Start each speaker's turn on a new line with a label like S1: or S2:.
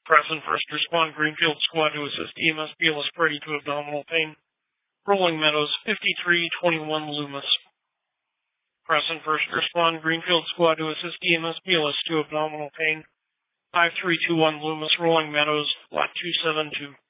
S1: Present first respond Greenfield squad to assist EMS BLS Brady to abdominal pain. Rolling Meadows 5321 Loomis. Present first respond Greenfield squad to assist EMS BLS to abdominal pain. 5321 Loomis, Rolling Meadows, lot 272.